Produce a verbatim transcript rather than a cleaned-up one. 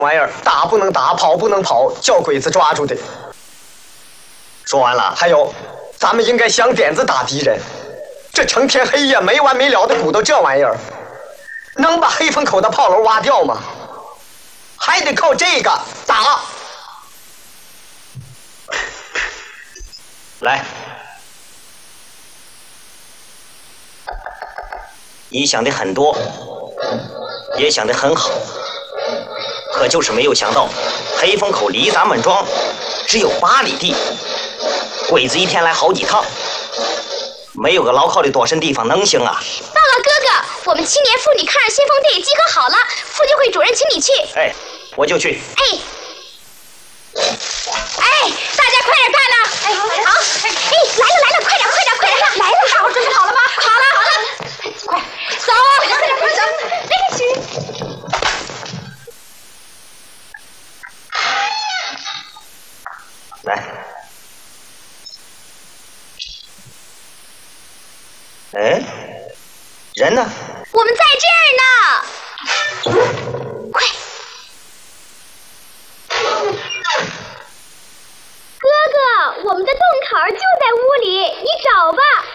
玩意儿打不能打，跑不能跑，叫鬼子抓住的。说完了，还有，咱们应该想点子打敌人。这成天黑夜没完没了的鼓捣这玩意儿，能把黑风口的炮楼挖掉吗？还得靠这个打。来，你想的很多，也想得很好。可就是没有想到，黑风口离咱们庄只有八里地，鬼子一天来好几趟，没有个牢靠的躲身地方能行啊？ 报告哥哥，我们青年妇女抗日先锋队集合好了，妇女会主任请你去。 哎，我就去。 哎，哎，大家快点干呐！哎，好，哎，来了来了，快点快点快点，来了！大伙准备好了吗？好了好了，快走，快点快点，哎去。 来，哎，人呢？ 我们在这儿呢，快！哥哥，我们的洞口就在屋里，你找吧。